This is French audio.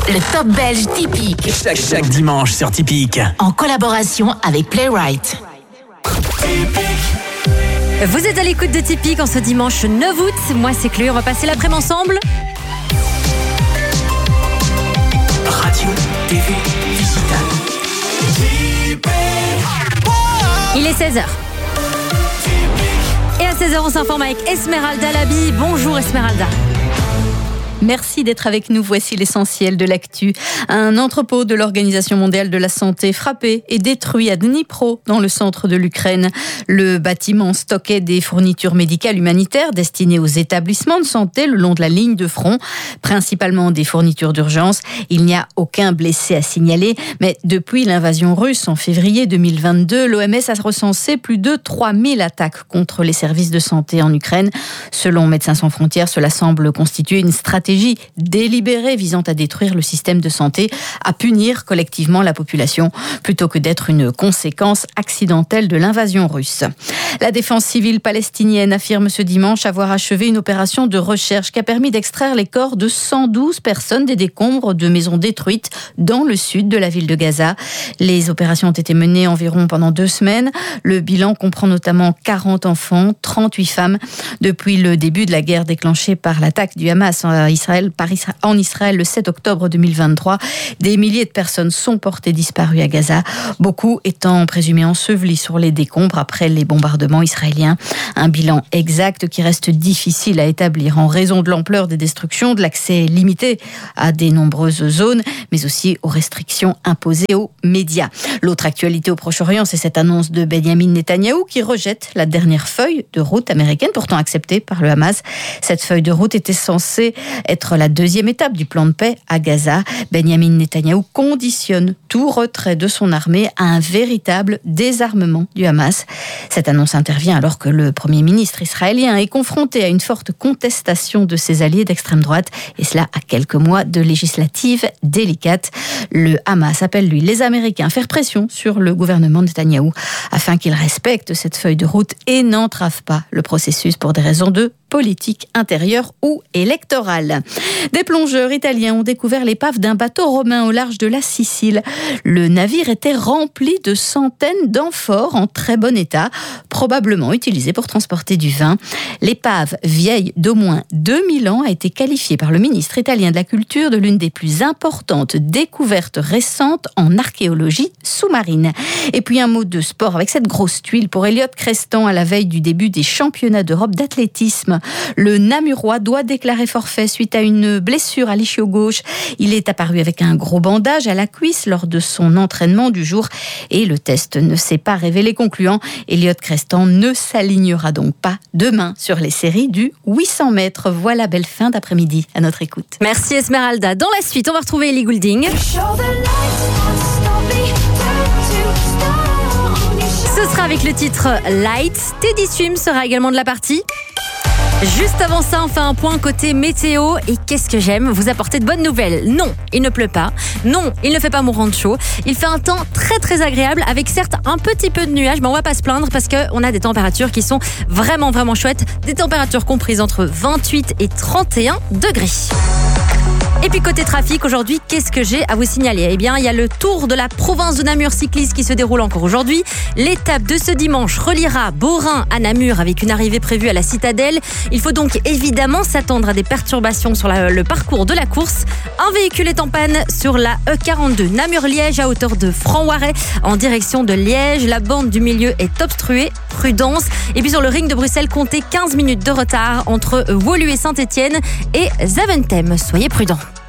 Le top belge typique. Chaque dimanche sur Typique. En collaboration avec Playwright. Vous êtes à l'écoute de Typique en ce dimanche 9 août. Moi, c'est Chloé. On va passer l'après-midi ensemble. Radio, TV, digital. Il est 16h. Et à 16h, on s'informe avec Esmeralda Labi. Bonjour Esmeralda. Merci d'être avec nous. Voici l'essentiel de l'actu. Un entrepôt de l'Organisation mondiale de la santé frappé et détruit à Dnipro, dans le centre de l'Ukraine. Le bâtiment stockait des fournitures médicales humanitaires destinées aux établissements de santé le long de la ligne de front, principalement des fournitures d'urgence. Il n'y a aucun blessé à signaler, mais depuis l'invasion russe en février 2022, l'OMS a recensé plus de 3000 attaques contre les services de santé en Ukraine. Selon Médecins sans frontières, cela semble constituer une stratégie délibérée visant à détruire le système de santé, à punir collectivement la population, plutôt que d'être une conséquence accidentelle de l'invasion russe. La défense civile palestinienne affirme ce dimanche avoir achevé une opération de recherche qui a permis d'extraire les corps de 112 personnes des décombres de maisons détruites dans le sud de la ville de Gaza. Les opérations ont été menées environ pendant 2 semaines. Le bilan comprend notamment 40 enfants, 38 femmes. Depuis le début de la guerre déclenchée par l'attaque du Hamas en Israël le 7 octobre 2023, des milliers de personnes sont portées disparues à Gaza, beaucoup étant présumées ensevelies sur les décombres après les bombardements israéliens. Un bilan exact qui reste difficile à établir en raison de l'ampleur des destructions, de l'accès limité à des nombreuses zones, mais aussi aux restrictions imposées aux médias. L'autre actualité au Proche-Orient, c'est cette annonce de Benyamin Netanyahou qui rejette la dernière feuille de route américaine, pourtant acceptée par le Hamas. Cette feuille de route était censée être la deuxième étape du plan de paix à Gaza. Benyamin Netanyahou conditionne tout retrait de son armée à un véritable désarmement du Hamas. Cette annonce intervient alors que le Premier ministre israélien est confronté à une forte contestation de ses alliés d'extrême droite, et cela à quelques mois de législatives délicates. Le Hamas appelle, lui, les Américains à faire pression sur le gouvernement de Netanyahou afin qu'il respecte cette feuille de route et n'entrave pas le processus pour des raisons de politique intérieure ou électorale. Des plongeurs italiens ont découvert l'épave d'un bateau romain au large de la Sicile. Le navire était rempli de centaines d'amphores en très bon état, probablement utilisées pour transporter du vin. L'épave, vieille d'au moins 2000 ans, a été qualifiée par le ministre italien de la Culture de l'une des plus importantes découvertes récentes en archéologie sous-marine. Et puis un mot de sport avec cette grosse tuile pour Elliott Crestan à la veille du début des championnats d'Europe d'athlétisme. Le Namurois doit déclarer forfait suite à une blessure à l'ischio gauche. Il est apparu avec un gros bandage à la cuisse lors de son entraînement du jour et le test ne s'est pas révélé concluant. Elliott Crestan ne s'alignera donc pas demain sur les séries du 800 mètres. Voilà, belle fin d'après-midi à notre écoute. Merci Esmeralda. Dans la suite, on va retrouver Ellie Goulding. Ce sera avec le titre Light. Teddy Swim sera également de la partie. Juste avant ça, on fait un point côté météo. Et qu'est-ce que j'aime vous apporter de bonnes nouvelles. Non, il ne pleut pas. Non, il ne fait pas mourant de chaud. Il fait un temps très très agréable avec certes un petit peu de nuages, mais on va pas se plaindre parce qu'on a des températures qui sont vraiment vraiment chouettes. Des températures comprises entre 28 et 31 degrés. Et puis côté trafic, aujourd'hui, qu'est-ce que j'ai à vous signaler ? Eh bien, il y a le Tour de la province de Namur cycliste qui se déroule encore aujourd'hui. L'étape de ce dimanche reliera Beaurain à Namur avec une arrivée prévue à la Citadelle. Il faut donc évidemment s'attendre à des perturbations sur le parcours de la course. Un véhicule est en panne sur la E42 Namur-Liège à hauteur de Franc-Ouarez en direction de Liège. La bande du milieu est obstruée. Prudence. Et puis sur le ring de Bruxelles, comptez 15 minutes de retard entre Woluwe et Saint-Étienne et Zaventem. Soyez prudents.